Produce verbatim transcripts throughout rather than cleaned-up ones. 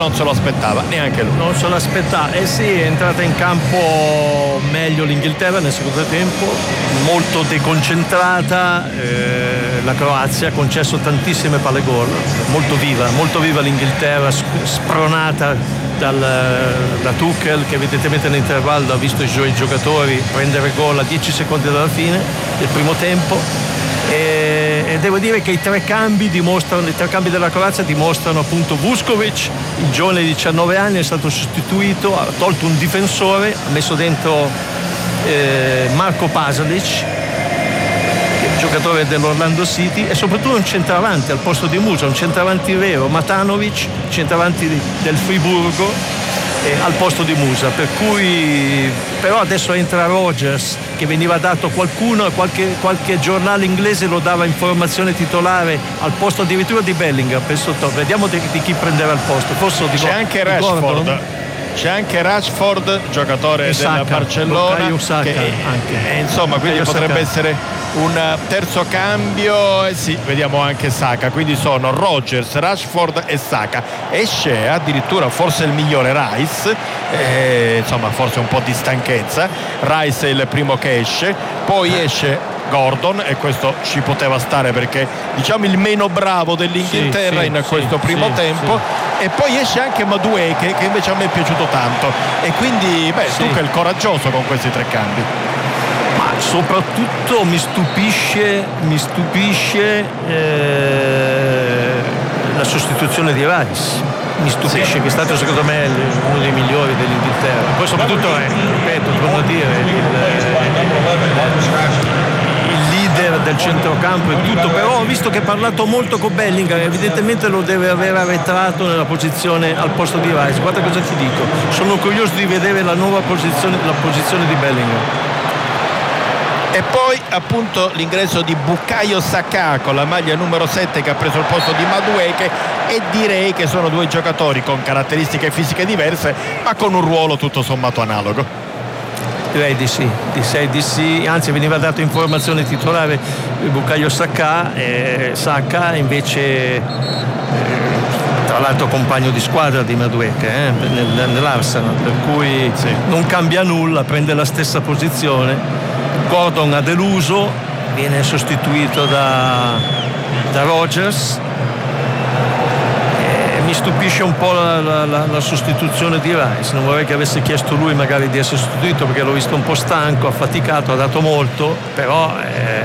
non se lo aspettava neanche lui. Non se lo aspettava, eh sì, è entrata in campo meglio l'Inghilterra nel secondo tempo, molto deconcentrata, eh, la Croazia ha concesso tantissime palle gol, molto viva, molto viva l'Inghilterra, spronata dal, da Tuchel, che evidentemente nell'intervallo ha visto i suoi giocatori prendere gol a dieci secondi dalla fine del primo tempo. E, e devo dire che i tre cambi dimostrano, i tre cambi della Croazia dimostrano appunto Vuskovic, il giovane di diciannove anni, è stato sostituito, ha tolto un difensore, ha messo dentro eh, Marko Pasalic, giocatore dell'Orlando City, e soprattutto un centravanti al posto di Musa, un centravanti vero, Matanovic, centravanti del Friburgo, eh, al posto di Musa, per cui però adesso entra Rodgers, che veniva dato qualcuno, qualche, qualche giornale inglese lo dava in formazione titolare al posto addirittura di Bellingham. Penso, vediamo di, di chi prenderà il posto, forse di, c'è anche Rashford, c'è anche Rashford, giocatore e della Saka, Barcellona, Saka, che anche. E insomma, quindi Bukayo potrebbe Saka. essere un terzo cambio. Eh sì, vediamo anche Saka, quindi sono Rodgers, Rashford e Saka. Esce addirittura forse il migliore Rice, eh, insomma forse un po' di stanchezza. Rice è il primo che esce, poi esce Gordon, e questo ci poteva stare perché diciamo il meno bravo dell'Inghilterra sì, in sì, questo sì, primo sì, tempo sì. E poi esce anche Madueke, che invece a me è piaciuto tanto, e quindi beh, sì. Tuchel coraggioso con questi tre cambi. Ma soprattutto mi stupisce mi stupisce eh, la sostituzione di Rice. Mi stupisce, sì, che è stato secondo me uno dei migliori dell'Inghilterra. Poi soprattutto, eh, ripeto, torno a dire, il, il leader del centrocampo e tutto, però ho visto che ha parlato molto con Bellingham, evidentemente lo deve aver arretrato nella posizione al posto di Rice. Guarda cosa ti dico, sono curioso di vedere la nuova posizione, la posizione di Bellingham. E poi appunto l'ingresso di Bukayo Saka con la maglia numero sette, che ha preso il posto di Madueke, e direi che sono due giocatori con caratteristiche fisiche diverse ma con un ruolo tutto sommato analogo. Direi di sì, di sei di sì, anzi veniva dato informazione titolare Bukayo Saka, e Saka invece eh, tra l'altro compagno di squadra di Madueke eh, nel, nell'Arsenal, per cui sì, non cambia nulla, prende la stessa posizione. Gordon ha deluso, viene sostituito da, da Rodgers. E mi stupisce un po' la, la, la, la sostituzione di Rice. Non vorrei che avesse chiesto lui magari di essere sostituito, perché l'ho visto un po' stanco, affaticato, ha dato molto, però eh,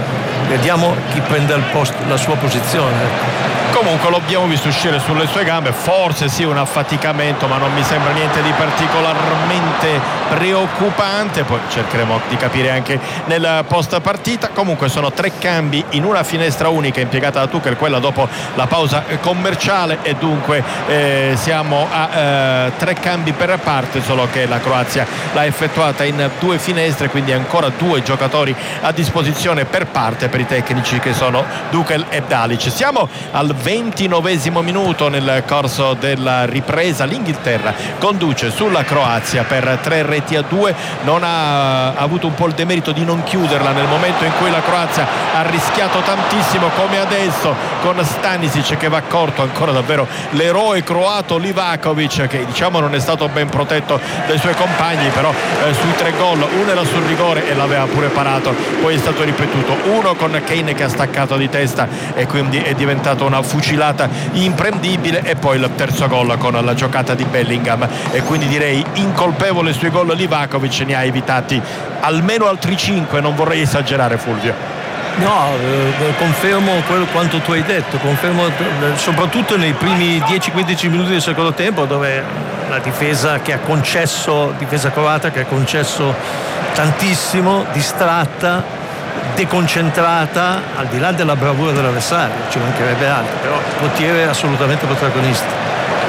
vediamo chi prende il posto, la sua posizione. Comunque lo abbiamo visto uscire sulle sue gambe, forse sì un affaticamento, ma non mi sembra niente di particolarmente preoccupante. Poi cercheremo di capire anche nel post partita. Comunque sono tre cambi in una finestra unica impiegata da Tuchel, quella dopo la pausa commerciale, e dunque eh, siamo a eh, tre cambi per parte, solo che la Croazia l'ha effettuata in due finestre, quindi ancora due giocatori a disposizione per parte per i tecnici che sono Tuchel e Dalic. Siamo al ventinovesimo minuto nel corso della ripresa. L'Inghilterra conduce sulla Croazia per tre reti a due, non ha avuto un po' il demerito di non chiuderla nel momento in cui la Croazia ha rischiato tantissimo, come adesso con Stanisic che va corto, ancora davvero l'eroe croato Livakovic, che diciamo non è stato ben protetto dai suoi compagni, però eh, sui tre gol uno era sul rigore e l'aveva pure parato, poi è stato ripetuto, uno con Kane che ha staccato di testa e quindi è diventato una fucilata imprendibile, e poi il terzo gol con la giocata di Bellingham, e quindi direi incolpevole sui gol Livakovic, ne ha evitati almeno altri cinque, non vorrei esagerare, Fulvio. No, eh, confermo quello quanto tu hai detto, confermo eh, soprattutto nei primi dieci quindici minuti del secondo tempo, dove la difesa che ha concesso, difesa croata che ha concesso tantissimo, distratta, deconcentrata, al di là della bravura dell'avversario, ci mancherebbe altro, però il portiere è assolutamente protagonista.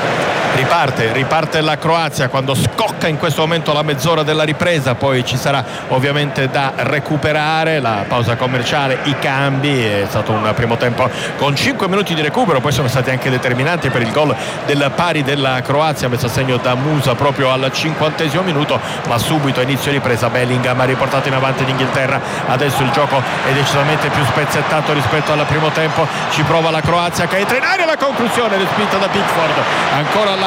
Riparte, riparte la Croazia quando scocca in questo momento la mezz'ora della ripresa, poi ci sarà ovviamente da recuperare, la pausa commerciale, i cambi, è stato un primo tempo con cinque minuti di recupero, poi sono stati anche determinanti per il gol del pari della Croazia, messo a segno da Musa proprio al cinquantesimo minuto, ma subito a inizio ripresa Bellingham ha riportato in avanti l'Inghilterra. Adesso il gioco è decisamente più spezzettato rispetto al primo tempo, ci prova la Croazia che entra in aria, la conclusione respinta da Pickford, ancora